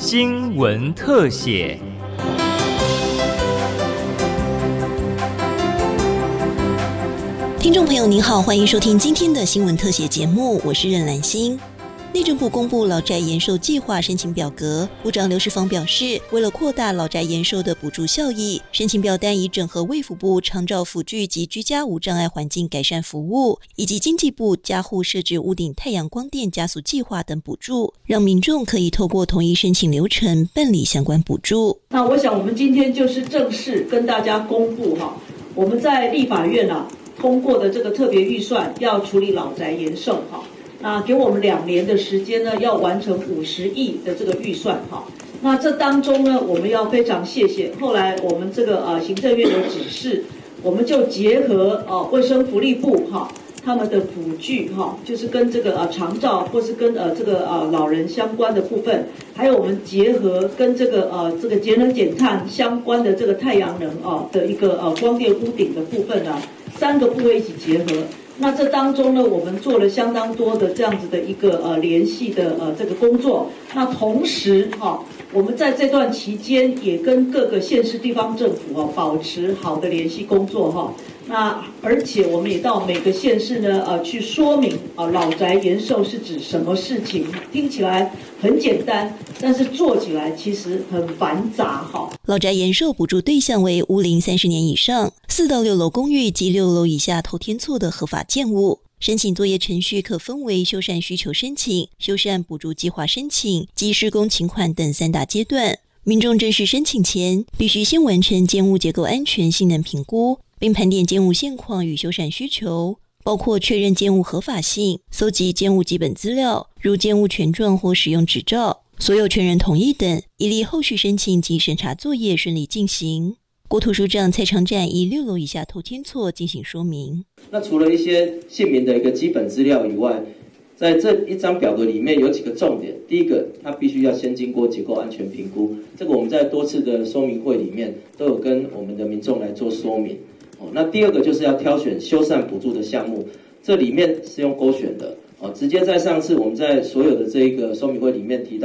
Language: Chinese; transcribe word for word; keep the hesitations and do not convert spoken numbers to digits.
新闻特写。 听众朋友您好，欢迎收听今天的新闻特写节目，我是任兰心。内政部公布老宅延寿计划申请表格，部长刘世芳表示，为了扩大老宅延寿的补助效益，申请表单已整合卫福部长照辅具及居家无障碍环境改善服务，以及经济部家户设置屋顶太阳光电加速计划等补助，让民众可以透过统一申请流程办理相关补助。 那我想我们今天就是正式跟大家公布哈，我们在立法院啊通过的这个特别预算要处理老宅延寿哈。那给我们两年的时间呢，要完成五十亿的这个预算哈。那这当中呢，我们要非常谢谢后来我们这个呃行政院的指示，我们就结合呃卫生福利部哈他们的辅具哈，就是跟这个呃长照或是跟呃这个呃老人相关的部分，还有我们结合跟这个呃这个节能减碳相关的这个太阳能啊的一个呃光电屋顶的部分啊，三个部位一起结合。那这当中呢，我们做了相当多的这样子的一个呃联系的呃这个工作。那同时哈、哦，我们在这段期间也跟各个县市地方政府哦保持好的联系工作哈、哦。那而且我们也到每个县市呢呃去说明啊、呃、老宅延寿是指什么事情，听起来很简单，但是做起来其实很繁杂哈。 老宅延寿补助对象为屋龄三十年以上、四到六楼公寓及六楼以下透天厝的合法建物。申请作业程序可分为修缮需求申请、修缮补助计划申请及施工请款等三大阶段。民众正式申请前，必须先完成建物结构安全性能评估，并盘点建物现况与修缮需求，包括确认建物合法性、搜集建物基本资料，如建物权状或使用执照、所有权人同意等，以利后续申请及审查作业顺利进行。国土署长蔡长展以六楼以下透天厝进行说明。 那除了一些姓名的一个基本资料以外，在这一张表格里面有几个重点。第一个，它必须要先经过结构安全评估，这个我们在多次的说明会里面都有跟我们的民众来做说明。哦，那第二个就是要挑选修缮补助的项目，这里面是用勾选的。哦，直接在上次我们在所有的这一个说明会里面提到。